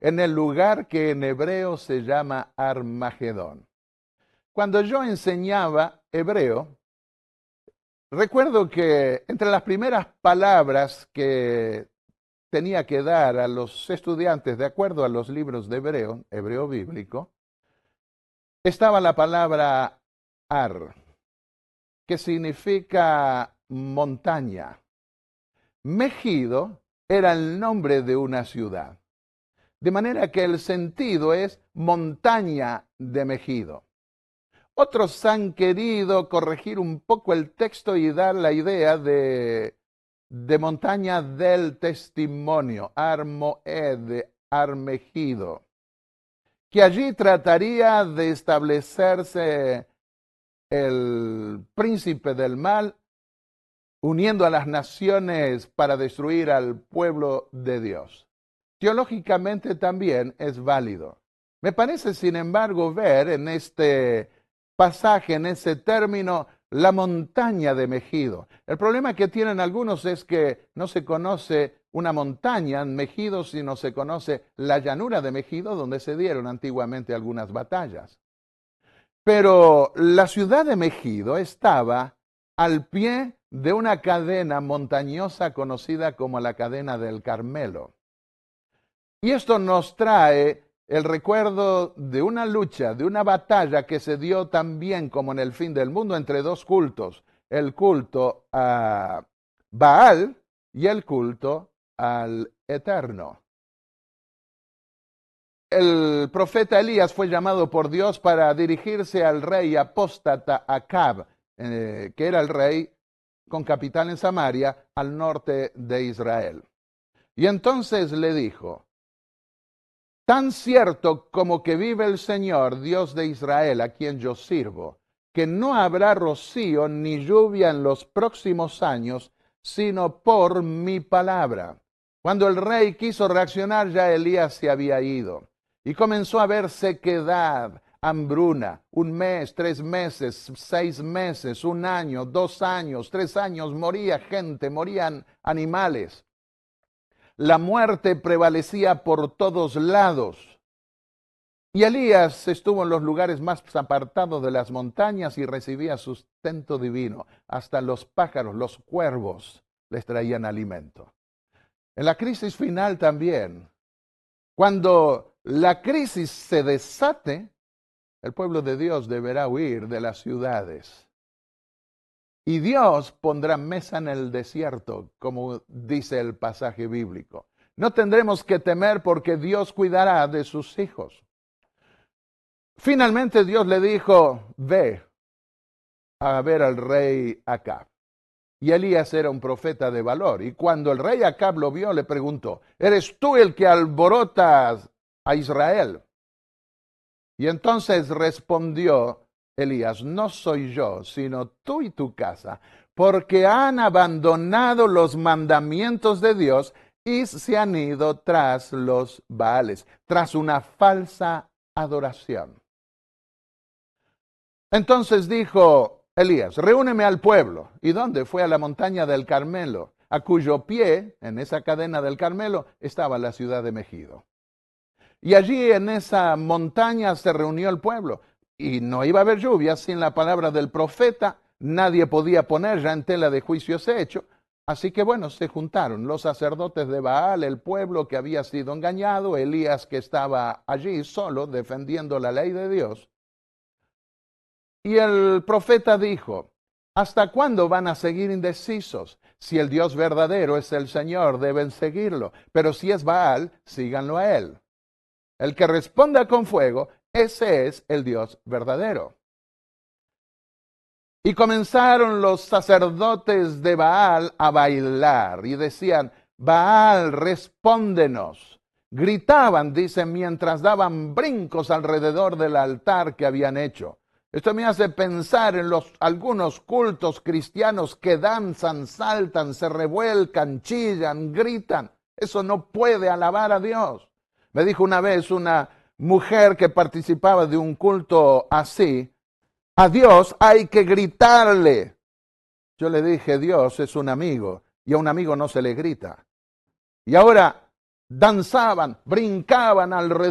en el lugar que en hebreo se llama Armagedón. Cuando yo enseñaba hebreo, recuerdo que entre las primeras palabras que tenía que dar a los estudiantes de acuerdo a los libros de hebreo bíblico, estaba la palabra ar, que significa montaña. Megido era el nombre de una ciudad. De manera que el sentido es montaña de Megido. Otros han querido corregir un poco el texto y dar la idea de montaña del testimonio, Armoed, Armegido, que allí trataría de establecerse el príncipe del mal, uniendo a las naciones para destruir al pueblo de Dios. Teológicamente también es válido. Me parece, sin embargo, ver en este pasaje, en ese término, la montaña de Megido. El problema que tienen algunos es que no se conoce una montaña en Megido, sino se conoce la llanura de Megido, donde se dieron antiguamente algunas batallas. Pero la ciudad de Megido estaba al pie de una cadena montañosa conocida como la cadena del Carmelo. Y esto nos trae el recuerdo de una lucha, de una batalla que se dio también como en el fin del mundo entre dos cultos, el culto a Baal y el culto al Eterno. El profeta Elías fue llamado por Dios para dirigirse al rey apóstata Acab, que era el rey con capital en Samaria, al norte de Israel. Y entonces le dijo: tan cierto como que vive el Señor, Dios de Israel, a quien yo sirvo, que no habrá rocío ni lluvia en los próximos años, sino por mi palabra. Cuando el rey quiso reaccionar, ya Elías se había ido. Y comenzó a haber sequedad, hambruna, 1 mes, 3 meses, 6 meses, 1 año, 2 años, 3 años, moría gente, morían animales. La muerte prevalecía por todos lados. Y Elías estuvo en los lugares más apartados de las montañas y recibía sustento divino. Hasta los pájaros, los cuervos, les traían alimento. En la crisis final también, cuando la crisis se desate, el pueblo de Dios deberá huir de las ciudades. Y Dios pondrá mesa en el desierto, como dice el pasaje bíblico. No tendremos que temer porque Dios cuidará de sus hijos. Finalmente Dios le dijo: ve a ver al rey Acab. Y Elías era un profeta de valor. Y cuando el rey Acab lo vio, le preguntó: ¿eres tú el que alborotas a Israel? Y entonces respondió Elías: no soy yo, sino tú y tu casa, porque han abandonado los mandamientos de Dios y se han ido tras los Baales, tras una falsa adoración. Entonces dijo Elías: reúneme al pueblo. ¿Y dónde? Fue a la montaña del Carmelo, a cuyo pie, en esa cadena del Carmelo, estaba la ciudad de Megido. Y allí en esa montaña se reunió el pueblo. Y no iba a haber lluvia sin la palabra del profeta. Nadie podía poner ya en tela de juicio ese hecho. Así que bueno, se juntaron los sacerdotes de Baal, el pueblo que había sido engañado, Elías que estaba allí solo defendiendo la ley de Dios. Y el profeta dijo: ¿hasta cuándo van a seguir indecisos? Si el Dios verdadero es el Señor, deben seguirlo. Pero si es Baal, síganlo a él. El que responda con fuego, ese es el Dios verdadero. Y comenzaron los sacerdotes de Baal a bailar y decían: Baal, respóndenos. Gritaban, dicen, mientras daban brincos alrededor del altar que habían hecho. Esto me hace pensar en algunos cultos cristianos que danzan, saltan, se revuelcan, chillan, gritan. Eso no puede alabar a Dios. Me dijo una vez una mujer que participaba de un culto así: a Dios hay que gritarle. Yo le dije: Dios es un amigo y a un amigo no se le grita. Y ahora danzaban, brincaban alrededor